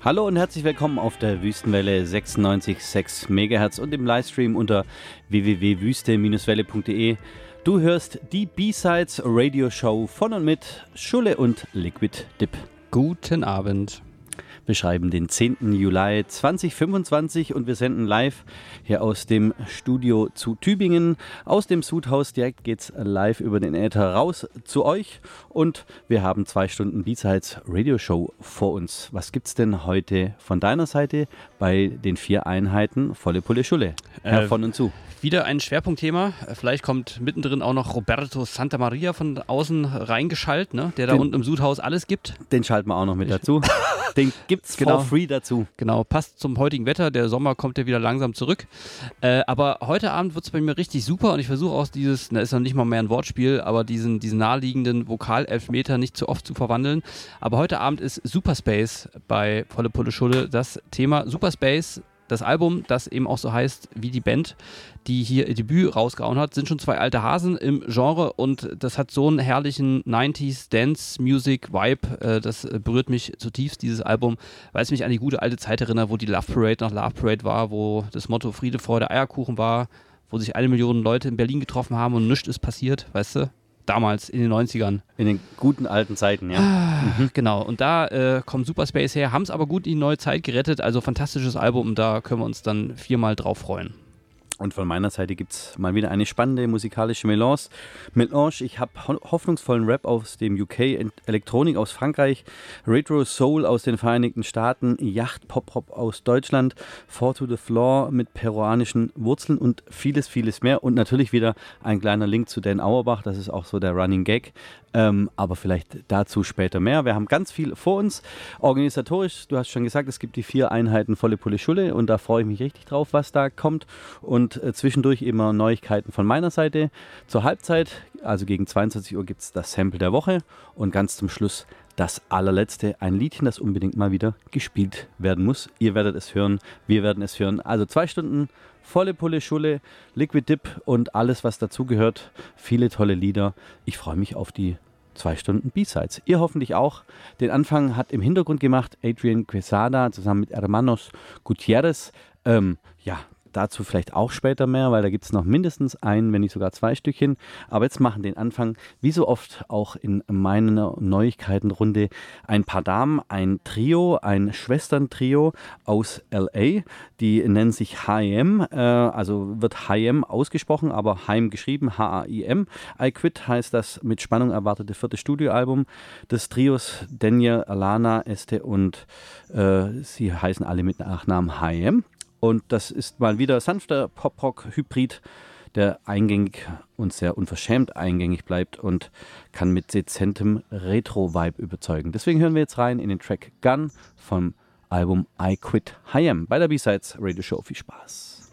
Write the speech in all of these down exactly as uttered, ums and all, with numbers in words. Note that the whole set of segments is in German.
Hallo und herzlich willkommen auf der Wüstenwelle sechsundneunzig Komma sechs Megahertz und im Livestream unter w w w punkt wüste Bindestrich welle punkt de. Du hörst die B-Sides Radio Show von und mit Schulle und Liquid Dip. Guten Abend. Wir schreiben den zehnten Juli zweitausendfünfundzwanzig und wir senden live hier aus dem Studio zu Tübingen. Aus dem Sudhaus direkt geht's live über den Äther raus zu euch und wir haben zwei Stunden B-Sides Radio Show vor uns. Was gibt's denn heute von deiner Seite bei den vier Einheiten Volle Pulle Schulle? Herr Äh, von und zu. Wieder ein Schwerpunktthema. Vielleicht kommt mittendrin auch noch Roberto Santamaria von außen reingeschaltet, ne? Der da Den- unten im Sudhaus alles gibt. Den schalten wir auch noch mit dazu. Den gibt's Genau. for free dazu. Genau, passt zum heutigen Wetter. Der Sommer kommt ja wieder langsam zurück. Äh, aber heute Abend wird es bei mir richtig super und ich versuche auch dieses, da ist noch nicht mal mehr ein Wortspiel, aber diesen, diesen naheliegenden Vokalelfmeter nicht zu oft zu verwandeln. Aber heute Abend ist Superspace bei Volle Pulle Schulle das Thema. Superspace, das Album, das eben auch so heißt wie die Band, die hier ihr Debüt rausgehauen hat, sind schon zwei alte Hasen im Genre und das hat so einen herrlichen neunziger Dance-Music-Vibe. Äh, das äh, berührt mich zutiefst, dieses Album, weil es mich an die gute alte Zeit erinnert, wo die Love Parade noch Love Parade war, wo das Motto Friede, Freude, Eierkuchen war, wo sich eine Million Leute in Berlin getroffen haben und nichts ist passiert, weißt du? Damals, in den neunzigern. In den guten alten Zeiten, ja. Mhm. Genau, und da äh, kommt Superspace her, haben es aber gut in die neue Zeit gerettet, also fantastisches Album und da können wir uns dann viermal drauf freuen. Und von meiner Seite gibt es mal wieder eine spannende musikalische Melange. Melange. Ich habe ho- hoffnungsvollen Rap aus dem U K, Ent- Elektronik aus Frankreich, Retro Soul aus den Vereinigten Staaten, Yacht Pop Hop aus Deutschland, Four to the Floor mit peruanischen Wurzeln und vieles, vieles mehr. Und natürlich wieder ein kleiner Link zu Dan Auerbach, das ist auch so der Running Gag. Ähm, aber vielleicht dazu später mehr. Wir haben ganz viel vor uns. Organisatorisch, du hast schon gesagt, es gibt die vier Einheiten Volle Pulle Schulle und da freue ich mich richtig drauf, was da kommt. Und äh, zwischendurch immer Neuigkeiten von meiner Seite. Zur Halbzeit, also gegen zweiundzwanzig Uhr, gibt es das Sample der Woche und ganz zum Schluss das allerletzte, ein Liedchen, das unbedingt mal wieder gespielt werden muss. Ihr werdet es hören, wir werden es hören. Also zwei Stunden Volle Pulle Schulle, Liquid Dip und alles, was dazugehört. Viele tolle Lieder. Ich freue mich auf die zwei Stunden B-Sides. Ihr hoffentlich auch. Den Anfang hat im Hintergrund gemacht Adrian Quesada zusammen mit Hermanos Gutierrez. Ähm, ja, dazu vielleicht auch später mehr, weil da gibt es noch mindestens ein, wenn nicht sogar zwei Stückchen. Aber jetzt machen den Anfang, wie so oft auch in meiner Neuigkeitenrunde, ein paar Damen, ein Trio, ein Schwesterntrio aus L A. Die nennen sich H I M, äh, also wird H I M ausgesprochen, aber Haim geschrieben, H A I M. I Quit heißt das mit Spannung erwartete vierte Studioalbum des Trios Daniel, Alana, Este und äh, sie heißen alle mit Nachnamen H I M. Und das ist mal wieder sanfter Pop-Rock-Hybrid, der eingängig und sehr unverschämt eingängig bleibt und kann mit dezentem Retro-Vibe überzeugen. Deswegen hören wir jetzt rein in den Track Gun vom Album I Quit H I M bei der B-Sides Radio Show. Viel Spaß.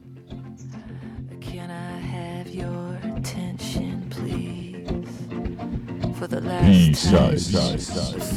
Can I have your attention, please? For the last time. B-Sides.